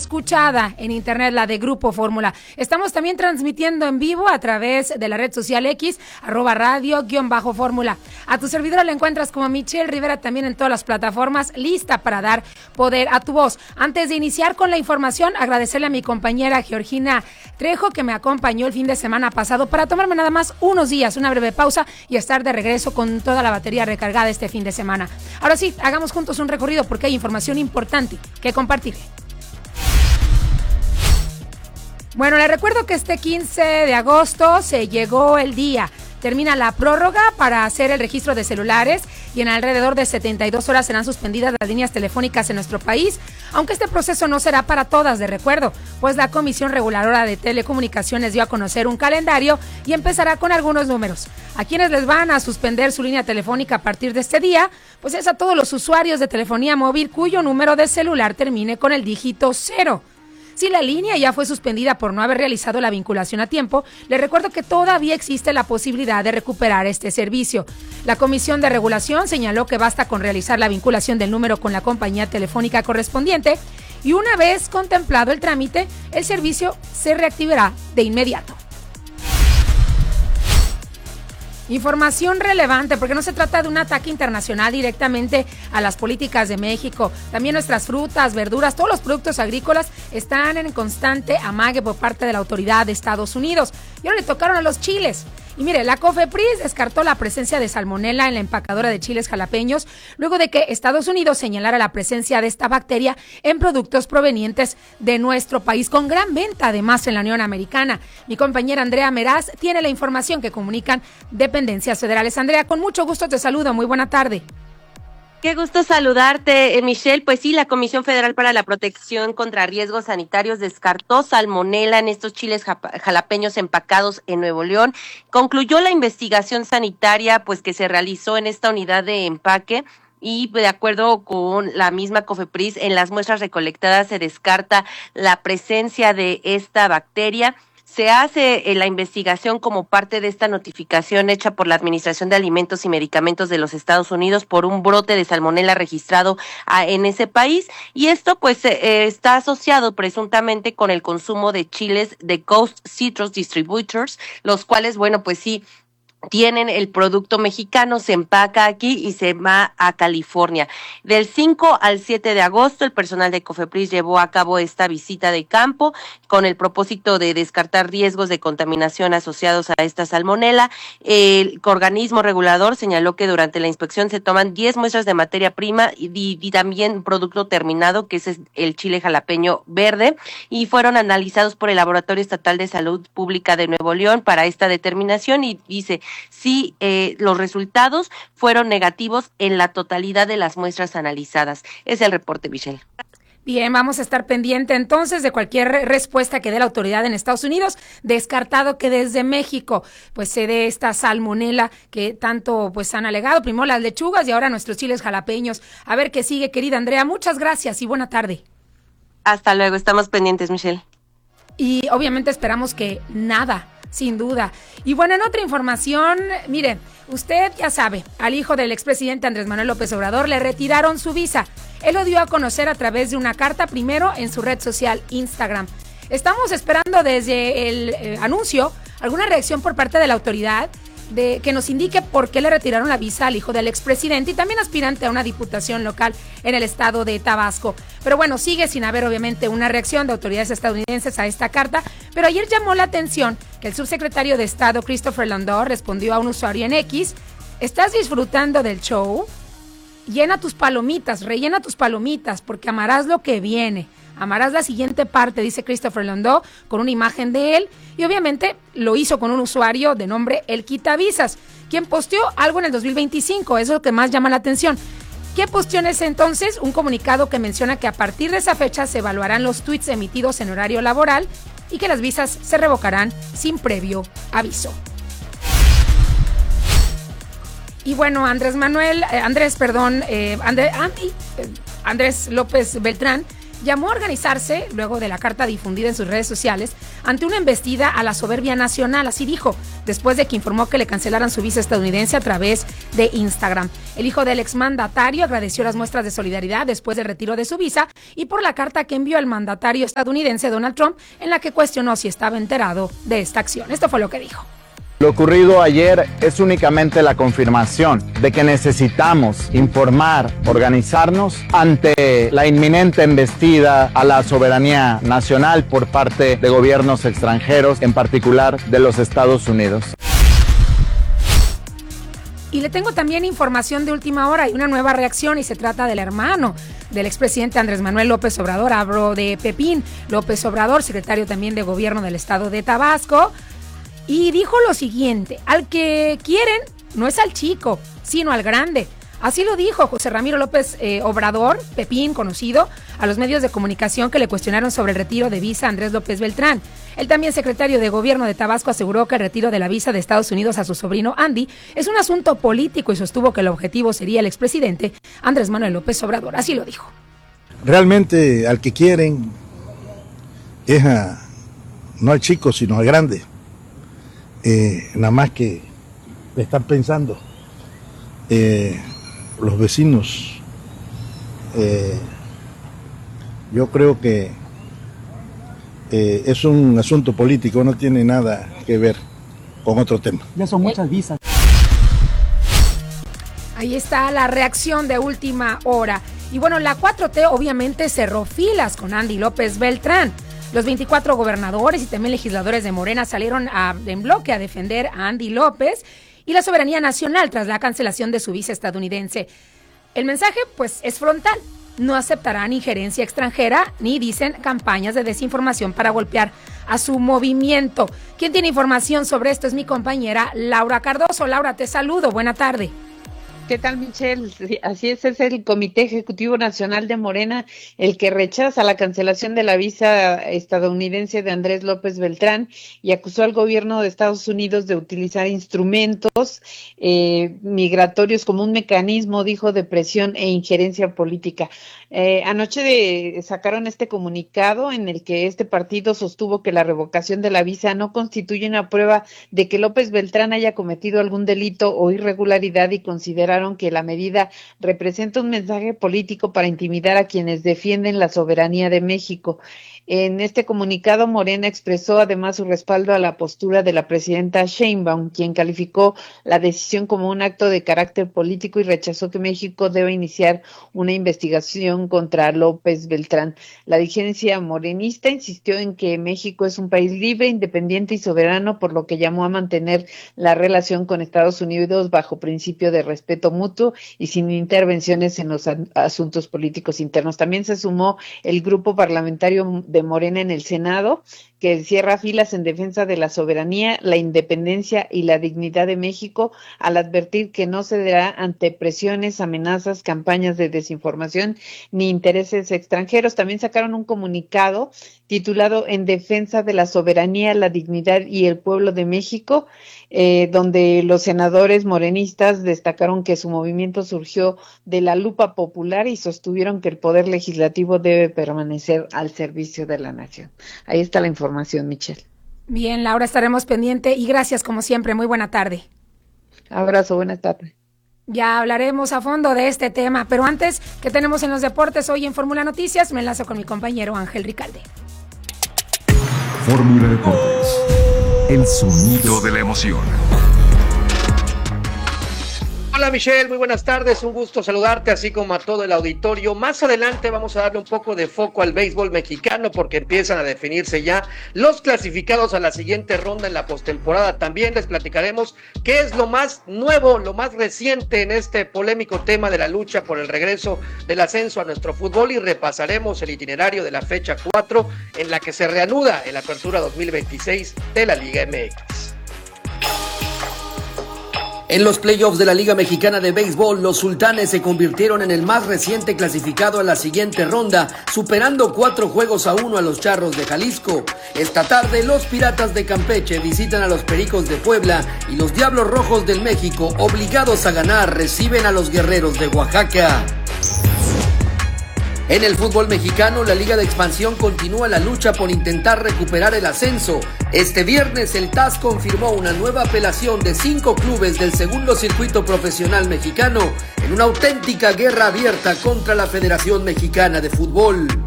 escuchada en internet, la de Grupo Fórmula. Estamos también transmitiendo en vivo a través de la red social X, @radio_fórmula. A tu servidora la encuentras como Michelle Rivera también en todas las plataformas, lista para dar poder a tu voz. Antes de iniciar con la información, agradecerle a mi compañera Georgina Trejo, que me acompañó el fin de semana pasado para tomarme nada más unos días, una breve pausa y estar de regreso con toda la batería recargada este fin de semana. Ahora sí, hagamos juntos un recorrido porque hay información importante que compartir. Bueno, les recuerdo que este 15 de agosto se llegó el día. Termina la prórroga para hacer el registro de celulares y en alrededor de 72 horas serán suspendidas las líneas telefónicas en nuestro país, aunque este proceso no será para todas, de recuerdo, pues la Comisión Reguladora de Telecomunicaciones dio a conocer un calendario y empezará con algunos números. A quienes les van a suspender su línea telefónica a partir de este día, pues es a todos los usuarios de telefonía móvil cuyo número de celular termine con el dígito 0. Si la línea ya fue suspendida por no haber realizado la vinculación a tiempo, les recuerdo que todavía existe la posibilidad de recuperar este servicio. La Comisión de Regulación señaló que basta con realizar la vinculación del número con la compañía telefónica correspondiente y una vez contemplado el trámite, el servicio se reactivará de inmediato. Información relevante, porque no se trata de un ataque internacional directamente a las políticas de México. También nuestras frutas, verduras, todos los productos agrícolas están en constante amague por parte de la autoridad de Estados Unidos. Y ahora le tocaron a los chiles. Y mire, la COFEPRIS descartó la presencia de salmonela en la empacadora de chiles jalapeños luego de que Estados Unidos señalara la presencia de esta bacteria en productos provenientes de nuestro país, con gran venta además en la Unión Americana. Mi compañera Andrea Meraz tiene la información que comunican dependencias federales. Andrea, con mucho gusto te saludo. Muy buena tarde. Qué gusto saludarte, Michelle. Pues sí, la Comisión Federal para la Protección contra Riesgos Sanitarios descartó salmonela en estos chiles jalapeños empacados en Nuevo León. Concluyó la investigación sanitaria pues que se realizó en esta unidad de empaque y de acuerdo con la misma COFEPRIS, en las muestras recolectadas se descarta la presencia de esta bacteria. Se hace la investigación como parte de esta notificación hecha por la Administración de Alimentos y Medicamentos de los Estados Unidos por un brote de salmonela registrado en ese país, y esto pues está asociado presuntamente con el consumo de chiles de Coast Citrus Distributors, los cuales, bueno, pues sí, tienen el producto mexicano, se empaca aquí y se va a California. Del 5 al 7 de agosto, el personal de COFEPRIS llevó a cabo esta visita de campo con el propósito de descartar riesgos de contaminación asociados a esta salmonela. El organismo regulador señaló que durante la inspección se toman 10 muestras de materia prima y también producto terminado, que es el chile jalapeño verde, y fueron analizados por el Laboratorio Estatal de Salud Pública de Nuevo León para esta determinación, y dice sí, los resultados fueron negativos en la totalidad de las muestras analizadas. Es el reporte, Michelle. Bien, vamos a estar pendiente entonces de cualquier respuesta que dé la autoridad en Estados Unidos. Descartado que desde México pues se dé esta salmonela que tanto pues han alegado. Primero las lechugas y ahora nuestros chiles jalapeños. A ver qué sigue, querida Andrea. Muchas gracias y buena tarde. Hasta luego, estamos pendientes, Michelle. Y obviamente esperamos que nada, sin duda. Y bueno, en otra información, mire, usted ya sabe, al hijo del expresidente Andrés Manuel López Obrador le retiraron su visa. Él lo dio a conocer a través de una carta, primero en su red social Instagram. Estamos esperando desde el anuncio alguna reacción por parte de la autoridad de que nos indique por qué le retiraron la visa al hijo del expresidente y también aspirante a una diputación local en el estado de Tabasco. Pero bueno, sigue sin haber obviamente una reacción de autoridades estadounidenses a esta carta, pero ayer llamó la atención que el subsecretario de Estado Christopher Landau respondió a un usuario en X: ¿estás disfrutando del show? Llena tus palomitas, rellena tus palomitas, porque amarás lo que viene. Amarás la siguiente parte, dice Christopher Landau, con una imagen de él, y obviamente lo hizo con un usuario de nombre El Quitavisas, quien posteó algo en el 2025, eso es lo que más llama la atención. ¿Qué posteó en ese entonces? Un comunicado que menciona que a partir de esa fecha se evaluarán los tweets emitidos en horario laboral y que las visas se revocarán sin previo aviso. Y bueno, Andrés López Beltrán llamó a organizarse, luego de la carta difundida en sus redes sociales, ante una embestida a la soberbia nacional, así dijo, después de que informó que le cancelaran su visa estadounidense a través de Instagram. El hijo del exmandatario agradeció las muestras de solidaridad después del retiro de su visa y por la carta que envió el mandatario estadounidense Donald Trump, en la que cuestionó si estaba enterado de esta acción. Esto fue lo que dijo. Lo ocurrido ayer es únicamente la confirmación de que necesitamos informar, organizarnos ante la inminente embestida a la soberanía nacional por parte de gobiernos extranjeros, en particular de los Estados Unidos. Y le tengo también información de última hora y una nueva reacción, y se trata del hermano del expresidente Andrés Manuel López Obrador. Hablo de Pepín López Obrador, secretario también de Gobierno del Estado de Tabasco. Y dijo lo siguiente: al que quieren no es al chico, sino al grande. Así lo dijo José Ramiro López Obrador, Pepín, conocido, a los medios de comunicación que le cuestionaron sobre el retiro de visa a Andrés López Beltrán. El también secretario de Gobierno de Tabasco aseguró que el retiro de la visa de Estados Unidos a su sobrino Andy es un asunto político y sostuvo que el objetivo sería el expresidente Andrés Manuel López Obrador. Así lo dijo. Realmente al que quieren es no al chico, sino al grande. Nada más que le están pensando los vecinos. Yo creo que es un asunto político, no tiene nada que ver con otro tema. Ya son muchas visas. Ahí está la reacción de última hora. Y bueno, la 4T obviamente cerró filas con Andy López Beltrán. Los 24 gobernadores y también legisladores de Morena salieron en bloque a defender a Andy López y la soberanía nacional tras la cancelación de su visa estadounidense. El mensaje, pues, es frontal. No aceptarán injerencia extranjera ni, dicen, campañas de desinformación para golpear a su movimiento. ¿Quién tiene información sobre esto? Es mi compañera Laura Cardoso. Laura, te saludo. Buena tarde. ¿Qué tal, Michelle? Sí, así es el Comité Ejecutivo Nacional de Morena el que rechaza la cancelación de la visa estadounidense de Andrés López Beltrán y acusó al gobierno de Estados Unidos de utilizar instrumentos migratorios como un mecanismo, dijo, de presión e injerencia política. Anoche sacaron este comunicado en el que este partido sostuvo que la revocación de la visa no constituye una prueba de que López Beltrán haya cometido algún delito o irregularidad y consideraron que la medida representa un mensaje político para intimidar a quienes defienden la soberanía de México. En este comunicado, Morena expresó además su respaldo a la postura de la presidenta Sheinbaum, quien calificó la decisión como un acto de carácter político y rechazó que México deba iniciar una investigación contra López Beltrán. La dirigencia morenista insistió en que México es un país libre, independiente y soberano, por lo que llamó a mantener la relación con Estados Unidos bajo principio de respeto mutuo y sin intervenciones en los asuntos políticos internos. También se sumó el grupo parlamentario de Morena en el Senado, que cierra filas en defensa de la soberanía, la independencia y la dignidad de México, al advertir que no cederá ante presiones, amenazas, campañas de desinformación ni intereses extranjeros. También sacaron un comunicado titulado En defensa de la soberanía, la dignidad y el pueblo de México, donde los senadores morenistas destacaron que su movimiento surgió de la lupa popular y sostuvieron que el poder legislativo debe permanecer al servicio de la nación. Ahí está la información, Michelle. Bien, Laura, estaremos pendiente y gracias como siempre. Muy buena tarde. Abrazo, buena tarde. Ya hablaremos a fondo de este tema, pero antes, ¿qué tenemos en los deportes hoy en Fórmula Noticias? Me enlazo con mi compañero Ángel Ricalde. Fórmula Deportes, el sonido de la emoción. Hola Michelle, muy buenas tardes, un gusto saludarte así como a todo el auditorio. Más adelante vamos a darle un poco de foco al béisbol mexicano porque empiezan a definirse ya los clasificados a la siguiente ronda en la postemporada. También les platicaremos qué es lo más nuevo, lo más reciente en este polémico tema de la lucha por el regreso del ascenso a nuestro fútbol y repasaremos el itinerario de la fecha 4 en la que se reanuda el Apertura 2026 de la Liga MX. En los playoffs de la Liga Mexicana de Béisbol, los Sultanes se convirtieron en el más reciente clasificado a la siguiente ronda, superando 4-1 a los Charros de Jalisco. Esta tarde, los Piratas de Campeche visitan a los Pericos de Puebla y los Diablos Rojos del México, obligados a ganar, reciben a los Guerreros de Oaxaca. En el fútbol mexicano, la Liga de Expansión continúa la lucha por intentar recuperar el ascenso. Este viernes el TAS confirmó una nueva apelación de 5 clubes del segundo circuito profesional mexicano en una auténtica guerra abierta contra la Federación Mexicana de Fútbol.